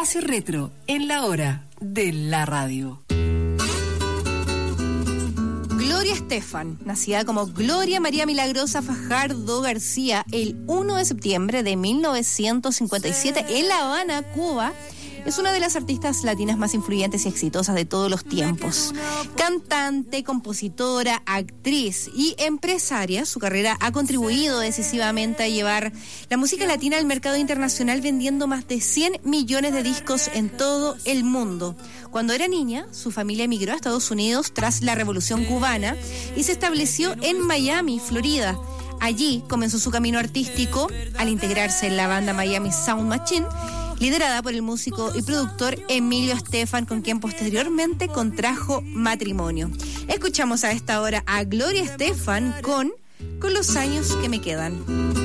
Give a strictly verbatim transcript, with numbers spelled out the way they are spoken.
Espacio Retro en la hora de la radio. Gloria Estefan, nacida como Gloria María Milagrosa Fajardo García el primero de septiembre de mil novecientos cincuenta y siete en La Habana, Cuba, es una de las artistas latinas más influyentes y exitosas de todos los tiempos. Cantante, compositora, actriz y empresaria, su carrera ha contribuido decisivamente a llevar la música latina al mercado internacional, vendiendo más de cien millones de discos en todo el mundo. Cuando era niña, su familia emigró a Estados Unidos tras la Revolución Cubana y se estableció en Miami, Florida. Allí comenzó su camino artístico al integrarse en la banda Miami Sound Machine, liderada por el músico y productor Emilio Estefan, con quien posteriormente contrajo matrimonio. Escuchamos a esta hora a Gloria Estefan con Con los años que me quedan.